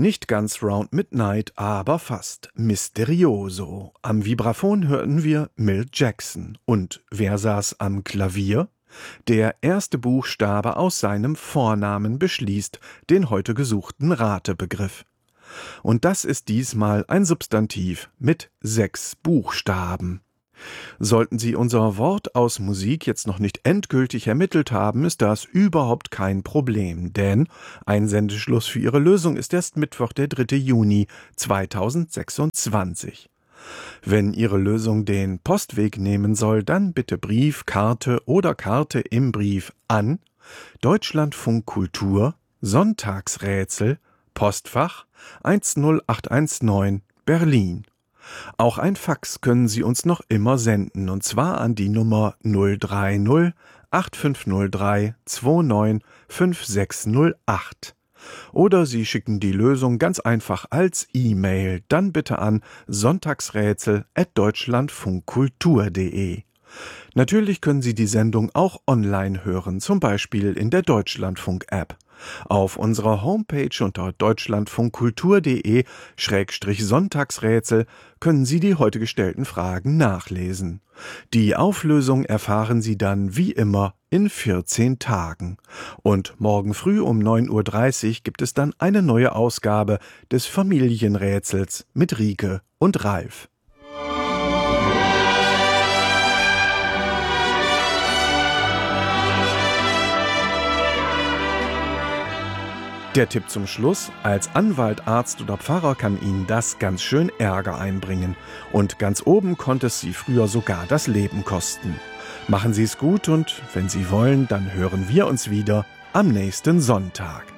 Nicht ganz Round Midnight, aber fast. Misterioso. Am Vibraphon hörten wir Milt Jackson. Und wer saß am Klavier? Der erste Buchstabe aus seinem Vornamen beschließt den heute gesuchten Ratebegriff. Und das ist diesmal ein Substantiv mit 6 Buchstaben. Sollten Sie unser Wort aus Musik jetzt noch nicht endgültig ermittelt haben, ist das überhaupt kein Problem, denn Einsendeschluss für Ihre Lösung ist erst Mittwoch, der 3. Juni 2026. Wenn Ihre Lösung den Postweg nehmen soll, dann bitte Brief, Karte oder Karte im Brief an Deutschlandfunk Kultur, Sonntagsrätsel, Postfach 10819 Berlin. Auch ein Fax können Sie uns noch immer senden, und zwar an die Nummer 030 8503 29 5608. Oder Sie schicken die Lösung ganz einfach als E-Mail, dann bitte an sonntagsrätsel@deutschlandfunkkultur.de. Natürlich können Sie die Sendung auch online hören, zum Beispiel in der Deutschlandfunk-App. Auf unserer Homepage unter deutschlandfunkkultur.de/Sonntagsrätsel können Sie die heute gestellten Fragen nachlesen. Die Auflösung erfahren Sie dann wie immer in 14 Tagen. Und morgen früh um 9:30 Uhr gibt es dann eine neue Ausgabe des Familienrätsels mit Rike und Ralf. Der Tipp zum Schluss: Als Anwalt, Arzt oder Pfarrer kann Ihnen das ganz schön Ärger einbringen. Und ganz oben konnte es Sie früher sogar das Leben kosten. Machen Sie es gut und wenn Sie wollen, dann hören wir uns wieder am nächsten Sonntag.